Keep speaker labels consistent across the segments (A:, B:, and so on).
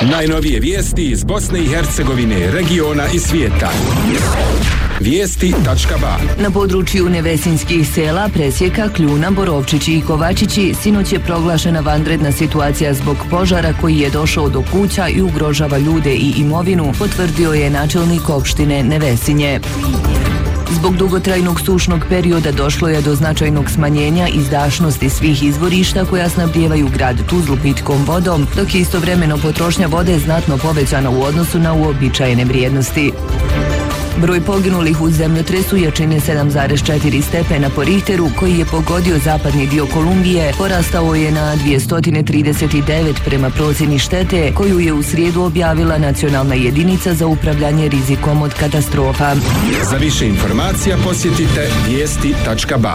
A: Najnovije vijesti iz Bosne i Hercegovine, regiona i svijeta. Vijesti.ba.
B: Na području nevesinskih sela Presjeka, Kljuna, Borovčići i Kovačići sinoć je proglašena vanredna situacija zbog požara koji je došao do kuća i ugrožava ljude i imovinu, potvrdio je načelnik opštine Nevesinje. Zbog dugotrajnog sušnog perioda došlo je do značajnog smanjenja izdašnosti svih izvorišta koja snabdijevaju grad Tuzlu pitkom vodom, dok je istovremeno potrošnja vode znatno povećana u odnosu na uobičajene vrijednosti. Broj poginulih u zemljotresu jačine 7,4 stepena po Richteru, koji je pogodio zapadni dio Kolumbije, porastao je na 239 prema procjeni štete koju je u srijedu objavila Nacionalna jedinica za upravljanje rizikom od katastrofa.
A: Za više informacija posjetite vijesti.ba.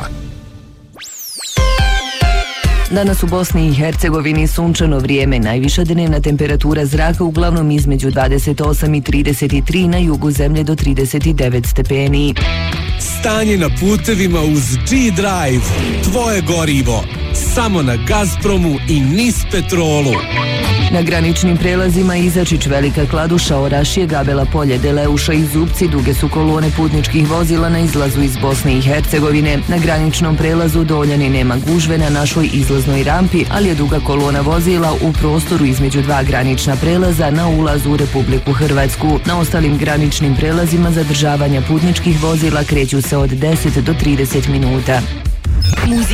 B: Danas u Bosni i Hercegovini sunčano vrijeme, najviša dnevna temperatura zraka uglavnom između 28 i 33, na jugu zemlje do 39 stepeni.
C: Stanje na putevima uz G-Drive, tvoje gorivo, samo na Gazpromu i NIS Petrolu.
B: Na graničnim prelazima Izačić, Velika Kladuša, Orašje, Gabela Polje, Deleuša i Zupci duge su kolone putničkih vozila na izlazu iz Bosne i Hercegovine. Na graničnom prelazu Doljani nema gužve na našoj izlaznoj rampi, ali je duga kolona vozila u prostoru između dva granična prelaza na ulazu u Republiku Hrvatsku. Na ostalim graničnim prelazima zadržavanja putničkih vozila kreću se od 10 do 30 minuta.